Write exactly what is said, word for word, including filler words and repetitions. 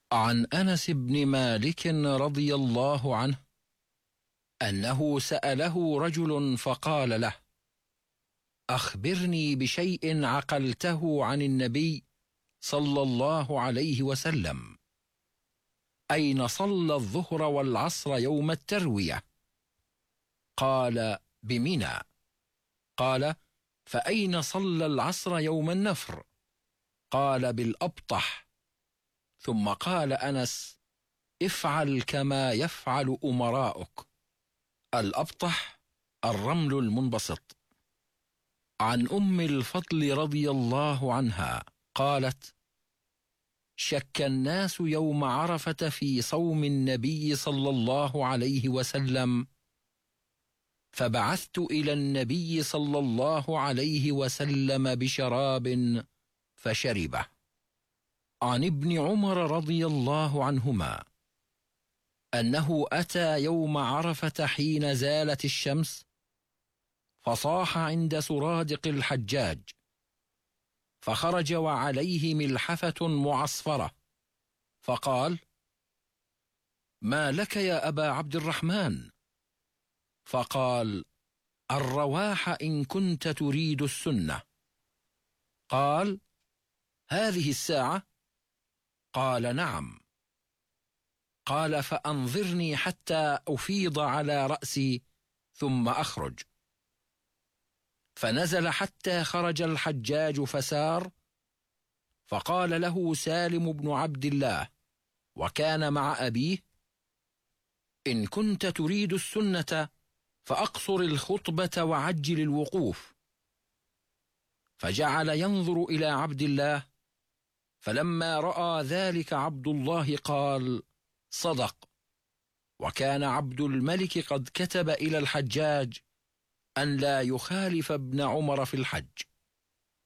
عن أنس بن مالك رضي الله عنه أنه سأله رجل فقال له: أخبرني بشيء عقلته عن النبي صلى الله عليه وسلم. أين صلى الظهر والعصر يوم التروية؟ قال: بمنى. قال: فأين صلى العصر يوم النفر؟ قال: بالأبطح. ثم قال أنس: افعل كما يفعل أمراؤك. الأبطح الرمل المنبسط. عن أم الفضل رضي الله عنها قالت: شك الناس يوم عرفة في صوم النبي صلى الله عليه وسلم، فبعثت إلى النبي صلى الله عليه وسلم بشراب فشربه. عن ابن عمر رضي الله عنهما أنه أتى يوم عرفة حين زالت الشمس، فصاح عند سرادق الحجاج، فخرج وعليه ملحفة معصفرة، فقال: ما لك يا أبا عبد الرحمن؟ فقال: الرواح إن كنت تريد السنة. قال: هذه الساعة؟ قال: نعم. قال: فأنظرني حتى أفيض على رأسي ثم أخرج. فنزل حتى خرج الحجاج فسار، فقال له سالم بن عبد الله وكان مع أبيه: إن كنت تريد السنة فأقصر الخطبة وعجل الوقوف. فجعل ينظر إلى عبد الله، فلما رأى ذلك عبد الله قال: صدق. وكان عبد الملك قد كتب إلى الحجاج أن لا يخالف ابن عمر في الحج.